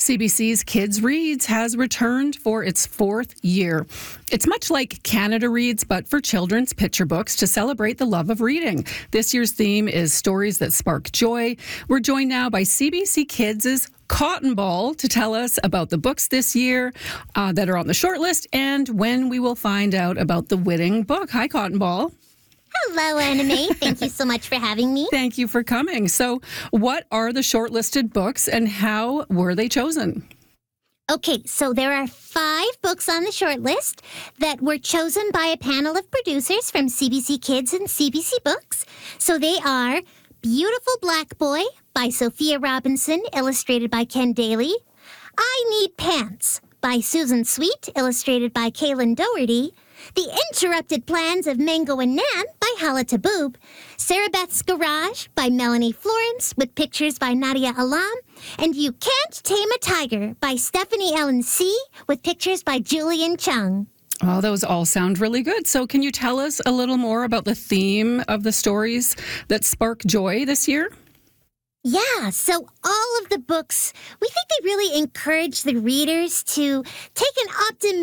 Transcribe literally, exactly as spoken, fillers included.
C B C's Kids Reads has returned for its fourth year. It's much like Canada Reads, but for children's picture books to celebrate the love of reading. This year's theme is stories that spark joy. We're joined now by C B C Kids' Cotton Ball to tell us about the books this year uh, that are on the shortlist and when we will find out about the winning book. Hi, Cotton Ball. Hello, Anna May. Thank you so much for having me. Thank you for coming. So, what are the shortlisted books and how were they chosen? Okay, so there are five books on the short list that were chosen by a panel of producers from C B C Kids and C B C Books. So they are Beautiful Black Boy by Sophia Robinson, illustrated by Ken Daly. I Need Pants by Susan Sweet, illustrated by Kaylin Doherty. The Interrupted Plans of Mango and Nan by Hala Taboob. Sarah Beth's Garage by Melanie Florence with pictures by Nadia Alam. And You Can't Tame a Tiger by Stephanie Ellen C. with pictures by Julian Chung. Oh, those all sound really good. So can you tell us a little more about the theme of the stories that spark joy this year? Yeah, so all of the books, we think they really encourage the readers to take an optimistic